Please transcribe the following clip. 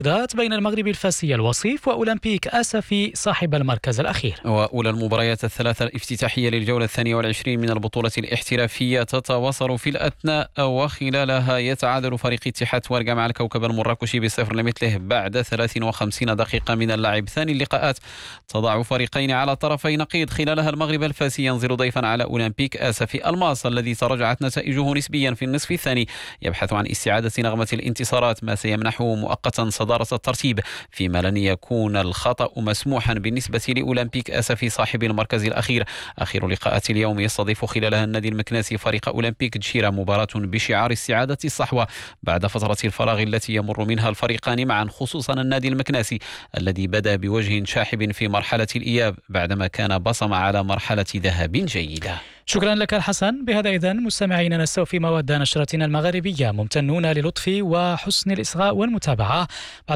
بين المغرب الفاسي الوصيف وأولمبيك أسفي صاحب المركز الأخير. وأولى المباريات الثلاثة الافتتاحية للجولة 22 من البطولة الاحترافية تتواصل في الأثناء، وخلالها يتعادل فريق اتحاد ورقة مع الكوكب المراكشي بصفر لمثله بعد 53 دقيقة من اللعب. ثاني اللقاءات تضع فريقين على طرفي نقيض، خلالها المغرب الفاسي ينزل ضيفا على أولمبيك أسفي الماس الذي تراجعت نتائجه نسبيا في النصف الثاني، يبحث عن استعادة نغمة الانتصارات ما سيمنحه مؤقتا صدارة الترتيب، فيما لن يكون الخطأ مسموحا بالنسبة لأولمبيك أسفي صاحب المركز الأخير. آخر لقاءات اليوم يستضيف خلالها النادي المكناسي فريق أولمبيك تشيرا، مباراة بشعار استعادة الصحوة بعد فترة الفراغ التي يمر منها الفريقان معا، خصوصا النادي المكناسي الذي بدأ بوجه شاحب في مرحلة الإياب بعدما كان بصم على مرحلة ذهاب جيدة. شكرا لك الحسن. بهذا إذن مستمعينا نستوفي مواد نشرتنا المغربية، ممتنون للطف وحسن الإصغاء والمتابعة.